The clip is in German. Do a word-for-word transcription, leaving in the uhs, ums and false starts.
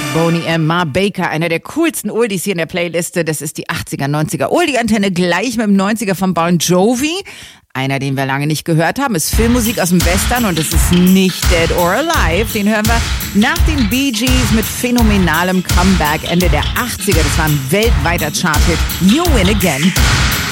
Boney M. Ma Baker, einer der coolsten Oldies hier in der Playliste. Das ist die achtziger, neunziger Oldie-Antenne, gleich mit dem neunziger von Bon Jovi. Einer, den wir lange nicht gehört haben, ist Filmmusik aus dem Western und es ist nicht Dead or Alive. Den hören wir nach den Bee Gees mit phänomenalem Comeback Ende der achtziger. Das war ein weltweiter Chart-Hit. You Win Again.